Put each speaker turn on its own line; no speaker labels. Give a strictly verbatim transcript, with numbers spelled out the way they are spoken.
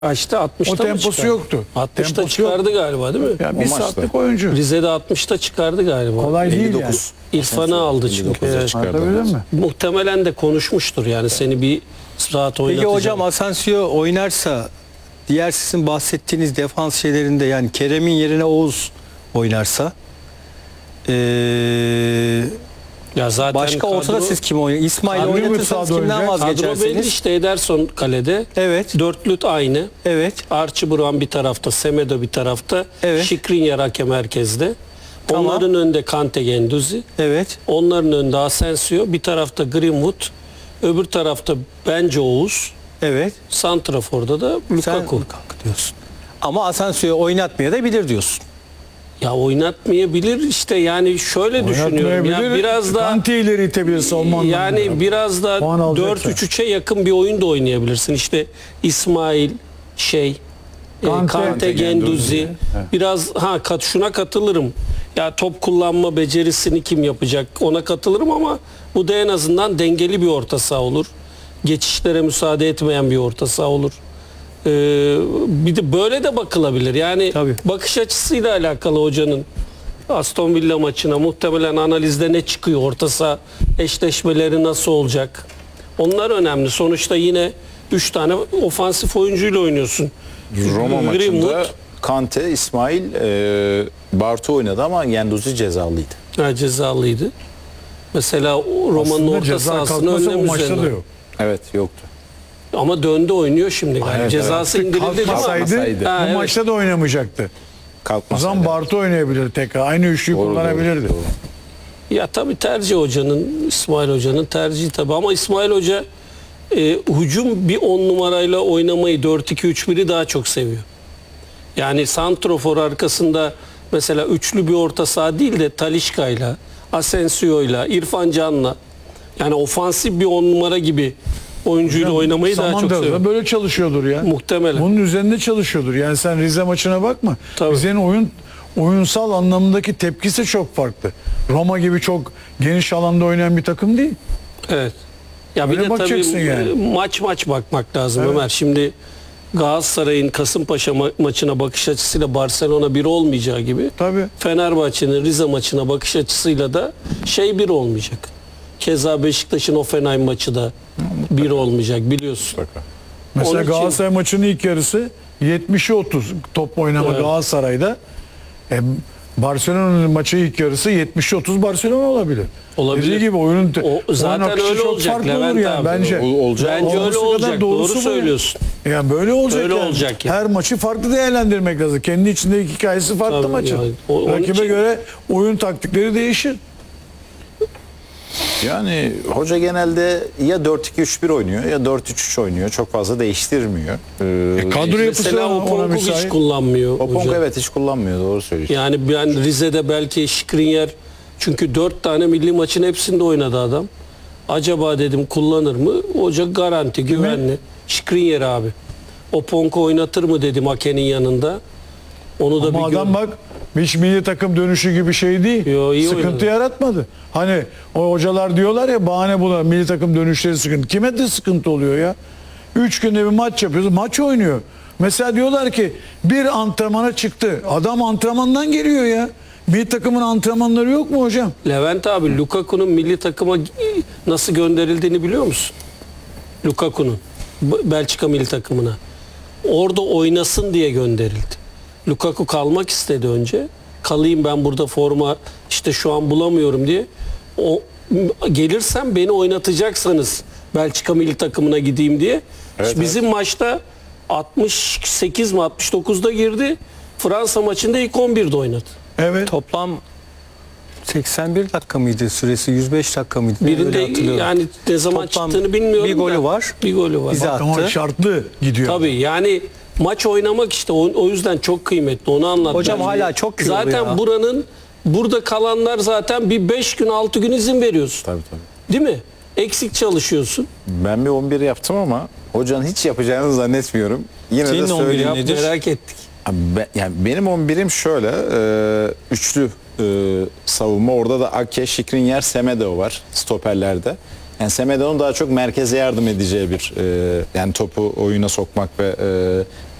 Kaçta? altmışta
O
mı
temposu
çıkardı?
yoktu.
altmışta
Temposu
çıkardı
yok.
galiba değil mi?
Yani bir
O maçta.
saatlik oyuncu.
Rize'de altmışta çıkardı galiba.
Kolay değil
elli
yani.
dokuz.
İrfan'ı aldı çünkü.
elli dokuza
Evet.
çıkardı.
Anlatabildim mi?
Muhtemelen de konuşmuştur yani seni bir rahat oynatacağım.
Peki hocam Asensio oynarsa diğer sizin bahsettiğiniz defans şeylerinde yani Kerem'in yerine Oğuz oynarsa ee,
ya zaten
başka olsa da
kadro-
siz kim oynar? İsmail
Kadro
oynatırsanız
sahada
kimden
oynayacak?
Kadro belli
vazgeçersiniz?
işte, Ederson kalede.
Evet.
Dörtlüt aynı.
Evet.
Archie Brown bir tarafta, Semedo bir tarafta.
Evet.
Skriniar hakem merkezde.
Tamam.
Onların önünde Kante, Guendouzi.
Evet.
Onların önünde Asensio. Bir tarafta Greenwood. Öbür tarafta bence Oğuz.
Evet.
Santrafor'da da
Sen
Lukaku.
Lukaku diyorsun. Ama Asensio'yu oynatmaya da bilir diyorsun.
Ya oynatmayabilir işte, yani şöyle düşünüyorum. Ya
Oynatmayabilir.
biraz daha
Kanti ileri itebilir savunma anlamında.
yani biraz da
Puan alacaksa.
dört üç üçe yakın bir oyun da oynayabilirsin. İşte İsmail şey e,
Kante,
Kante, Guendouzi. Biraz ha kat şuna katılırım. Ya top kullanma becerisini kim yapacak? Ona katılırım ama bu da en azından dengeli bir orta saha olur. Geçişlere müsaade etmeyen bir orta saha olur. Ee, bir de böyle de bakılabilir. Yani
Tabii.
bakış açısıyla alakalı hocanın Aston Villa maçına muhtemelen analizde ne çıkıyor, orta saha eşleşmeleri nasıl olacak? Onlar önemli. Sonuçta yine üç tane ofansif oyuncuyla oynuyorsun.
Roma maçında
Greenwood,
Kante, İsmail, e, Bartu oynadı ama Guendouzi cezalıydı.
ha, cezalıydı. Mesela o Roma'nın
Aslında
orta
ceza
sahasını
kalkmasa
önlem
bu maçta da
üzerine.
yok.
Evet, yoktu.
Ama döndü oynuyor şimdi galiba.
Evet,
Cezası
Artık
indirildi değil mi?
kalkmasaydı
Kalkmasaydı.
Ha,
bu
evet.
maçta da oynamayacaktı. O
Kalkmasaydı.
zaman Bartu oynayabilir tekrar. Aynı üçlüyü
Doğru,
kullanabilirdi.
doğru, doğru.
Ya tabii tercih hocanın, İsmail Hoca'nın tercihi tabii, ama İsmail Hoca e, hücum bir on numarayla oynamayı dört iki üç biri daha çok seviyor. Yani santrofor arkasında mesela üçlü bir orta saha değil de Talisca'yla, Asensio'yla, İrfan Can'la, yani ofansif bir on numara gibi oyuncuyla oynamayı daha çok
Samandıra'da
seviyor.
böyle çalışıyordur ya.
Muhtemelen.
Bunun üzerinde çalışıyordur. Yani sen Rize maçına bakma.
Tabii.
Rize'nin oyun oyunsal anlamındaki tepkisi çok farklı. Roma gibi çok geniş alanda oynayan bir takım değil.
Evet. Ya bir
Öyle
de tabii
bakacaksın yani.
maç maç bakmak lazım
Evet.
Ömer. Şimdi Galatasaray'ın Kasımpaşa ma- maçına bakış açısıyla Barcelona bir olmayacağı gibi,
Tabii.
Fenerbahçe'nin Rize maçına bakış açısıyla da şey bir olmayacak. Keza Beşiktaş'ın Hoffenheim maçı da bir olmayacak, biliyorsun.
Mutlaka.
Mesela
Onun için-
Galatasaray maçının ilk yarısı yetmişe otuz top oynama
Evet.
Galatasaray'da. E, Barcelona'nın maçı ilk yarısı yetmişe otuz Barcelona olabilir.
Olabilir.
Dediği gibi oyunun,
O
oyun
zaten
akışı
öyle
çok
olacak
farklı
Levent
olur yani
abi.
bence.
O- olacak.
Bence öyle
Olması kadar
olacak.
doğrusu
Doğru
bu.
söylüyorsun.
Yani böyle olacak.
Öyle
yani.
olacak yani.
Her maçı farklı değerlendirmek lazım. Kendi içindeki hikayesi farklı
Tabii
maçın.
yani. O- onun
Rakibe
için-
göre oyun taktikleri değişir.
Yani hoca genelde ya dört iki üç bir oynuyor ya dört üç üç oynuyor. Çok fazla değiştirmiyor. Ee,
Kadro yapısı
Mesela
ona
Oponkov hiç
müsait.
kullanmıyor
Opong
hoca.
evet hiç kullanmıyor, doğru söylüyorsun.
Yani ben Rize'de belki Skriniar, çünkü dört tane milli maçın hepsinde oynadı adam. Acaba dedim kullanır mı? Hoca garanti, güvenli. Skriniar abi. Oponkov oynatır mı dedim Ake'nin yanında. Onu da
Ama
bir
adam
gör.
bak hiç milli takım dönüşü gibi şey değil.
Yo, iyi
sıkıntı
oynadı.
yaratmadı. Hani o hocalar diyorlar ya bahane buna milli takım dönüşleri sıkıntı. Kime de sıkıntı oluyor ya? Üç günde bir maç yapıyoruz. Maç oynuyor. Mesela diyorlar ki bir antrenmana çıktı. Adam antrenmandan geliyor ya. Milli takımın antrenmanları yok mu hocam?
Levent abi, Lukaku'nun milli takıma nasıl gönderildiğini biliyor musun? Lukaku'nun B- Belçika milli takımına. Orada oynasın diye gönderildi. Lukaku kalmak istedi önce. Kalayım ben burada, forma işte şu an bulamıyorum diye. O gelirsem beni oynatacaksanız Belçika milli takımına gideyim diye.
Evet,
Bizim maçta altmış sekiz mi altmış dokuzda girdi. Fransa maçında ilk on birde oynadı.
Evet.
Toplam seksen bir dakika mıydı süresi? yüz beş dakika mıydı? Ben öyle
Birinde
hatırlıyorum.
yani ne zaman
Toplam
çıktığını bilmiyorum
bir golü
da,
var.
Bir golü var.
Bize
Ama
attı.
şartlı gidiyor.
Tabii yani maç oynamak işte o, o yüzden çok kıymetli, onu anlat.
Hocam
bence.
hala çok kilolu
Zaten
ya.
buranın, burada kalanlar zaten bir beş gün altı gün izin veriyorsun.
Tabii tabii.
Değil mi? Eksik çalışıyorsun.
Ben bir on bir yaptım ama hocanın hiç yapacağını zannetmiyorum. Yine
Senin
de
on birin
söyleyeyim.
nedir?
Merak ettik.
Abi ben- yani benim on birim şöyle, e, üçlü e, savunma. Orada da Ake, Skriniar, Semedo var stoperlerde. Yani Semedo'nun daha çok merkeze yardım edeceği bir e, yani topu oyuna sokmak ve e,